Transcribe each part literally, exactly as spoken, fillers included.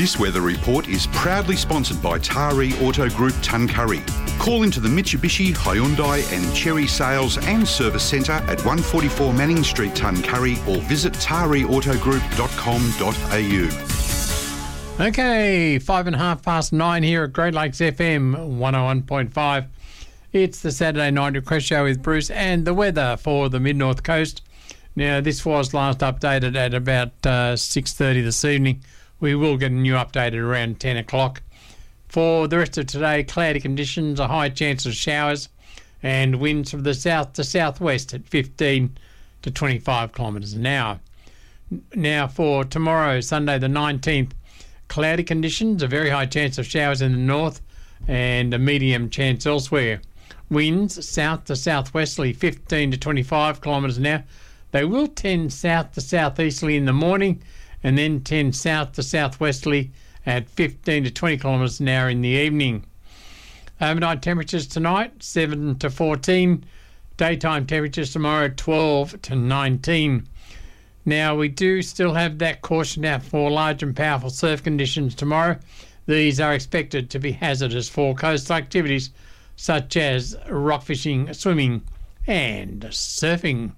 This weather report is proudly sponsored by Tari Auto Group Tuncurry. Call into the Mitsubishi, Hyundai and Chery Sales and Service Centre at one forty-four Manning Street, Tuncurry, or visit tari auto group dot com dot a u. Okay, five and a half past nine here at Great Lakes F M one oh one point five. It's the Saturday Night Request Show with Bruce and the weather for the Mid-North Coast. Now, this was last updated at about uh, six thirty this evening. We will get a new update at around ten o'clock. For the rest of today, cloudy conditions, a high chance of showers, and winds from the south to southwest at fifteen to twenty-five kilometres an hour. Now, for tomorrow, Sunday the nineteenth, cloudy conditions, a very high chance of showers in the north, and a medium chance elsewhere. Winds south to southwesterly, fifteen to twenty-five kilometres an hour. They will tend south to southeasterly in the morning, and then tend south to southwesterly at fifteen to twenty kilometres an hour in the evening. Overnight temperatures tonight, seven to fourteen. Daytime temperatures tomorrow, twelve to nineteen. Now, we do still have that caution out for large and powerful surf conditions tomorrow. These are expected to be hazardous for coastal activities such as rock fishing, swimming and surfing.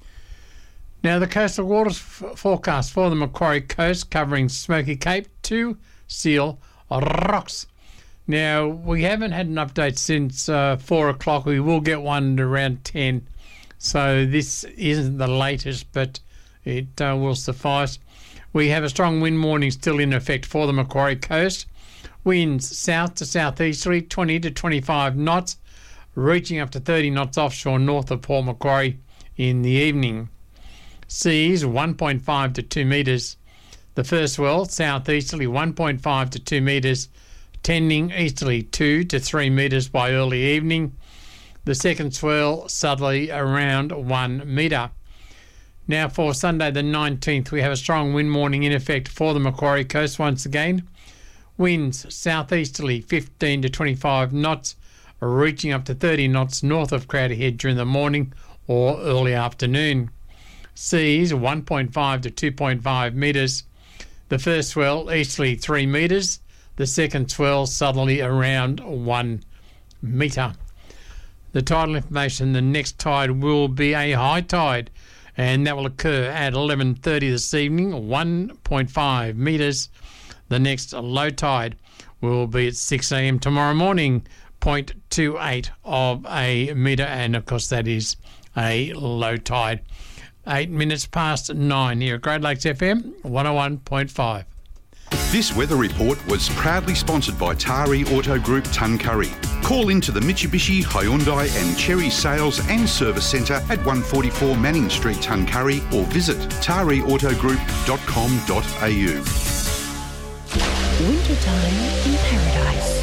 Now, the coastal waters f- forecast for the Macquarie Coast covering Smoky Cape to Seal Rocks. Now, we haven't had an update since uh, four o'clock. We will get one at around ten. So this isn't the latest, but it uh, will suffice. We have a strong wind warning still in effect for the Macquarie Coast. Winds south to southeasterly, twenty to twenty-five knots, reaching up to thirty knots offshore north of Port Macquarie in the evening. Seas one point five to two metres. The first swell southeasterly one point five to two metres, tending easterly two to three metres by early evening. The second swell southerly around one metre. Now, for Sunday the nineteenth, we have a strong wind warning in effect for the Macquarie Coast once again. Winds southeasterly fifteen to twenty-five knots, reaching up to thirty knots north of Crowder Head during the morning or early afternoon. Seas one point five to two point five metres. The first swell easterly three metres. The second swell southerly around one metre. The tidal information, the next tide will be a high tide, and that will occur at eleven thirty this evening, one point five metres. The next low tide will be at six a.m. tomorrow morning, zero point two eight of a metre, and of course that is a low tide. Eight minutes past nine here at Great Lakes F M one oh one point five. This weather report was proudly sponsored by Tari Auto Group Tuncurry. Call into the Mitsubishi, Hyundai and Chery Sales and Service Centre at one forty-four Manning Street, Tuncurry, or visit tari auto group dot com dot a u. Wintertime in Paradise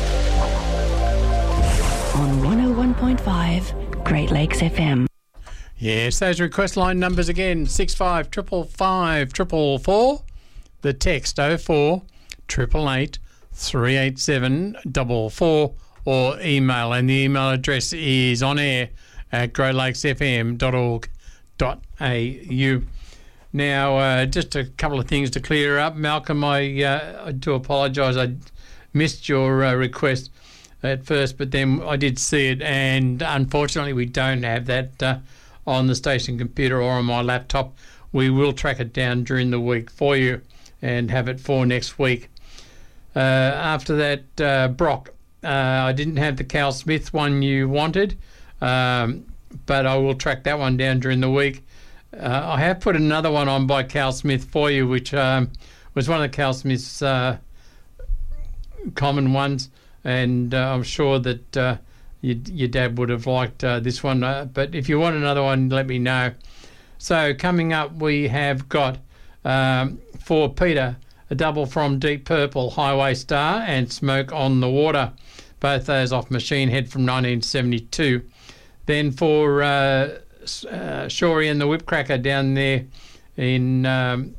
on one oh one point five Great Lakes F M. Yes, those request line numbers again, six five five five five four four. The text oh four eight eight eight three eight seven four four, or email, and the email address is on air at great lakes f m dot org dot a u. Now, uh, just a couple of things to clear up. Malcolm, I, uh, I do apologise. I missed your uh, request at first, but then I did see it, and unfortunately we don't have that uh, on the station computer or on my laptop. We will track it down during the week for you and have it for next week. Uh, after that, uh, Brock, uh, I didn't have the Cal Smith one you wanted, um, but I will track that one down during the week. Uh, I have put another one on by Cal Smith for you, which um, was one of the Cal Smith's uh, common ones, and uh, I'm sure that uh, your, your dad would have liked uh, this one. Uh, but if you want another one, let me know. So coming up, we have got um, for Peter a double from Deep Purple, Highway Star, and Smoke on the Water. Both those off Machine Head from nineteen seventy-two. Then for uh, uh, Shorey and the Whipcracker down there in um,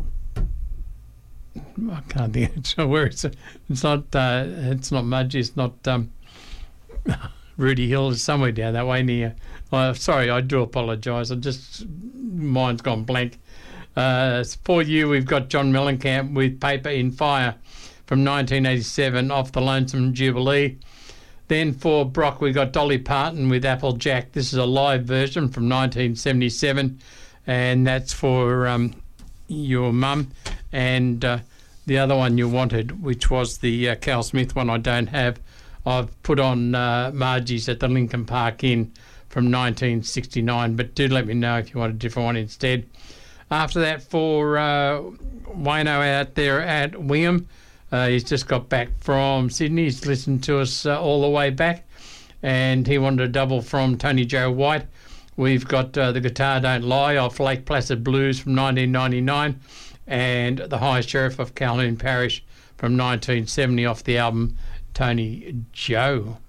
I can't think it's where it's it's not uh, it's not Mudgee, it's not um, Rudy Hill, is somewhere down that way near. Uh, sorry, I do apologise. I just mine's gone blank. Uh, for you, we've got John Mellencamp with Paper in Fire. from nineteen eighty-seven off the Lonesome Jubilee. Then for Brock, we got Dolly Parton with Applejack. This is a live version from nineteen seventy-seven, and that's for um, your mum. And uh, the other one you wanted, which was the uh, Cal Smith one I don't have, I've put on uh, Margie's at the Lincoln Park Inn from nineteen sixty-nine, but do let me know if you want a different one instead. After that, for uh, Wayno out there at Wingham, uh, he's just got back from Sydney. He's listened to us uh, all the way back, and he wanted a double from Tony Joe White. We've got uh, The Guitar Don't Lie off Lake Placid Blues from nineteen ninety-nine, and The High Sheriff of Calhoun Parish from nineteen seventy off the album Tony Joe.